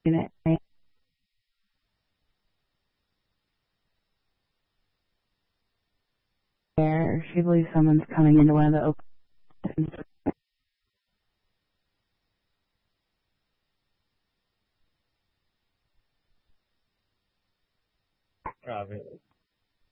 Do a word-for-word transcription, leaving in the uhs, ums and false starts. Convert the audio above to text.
unit. There, she believes someone's coming into one of the open. Robbie.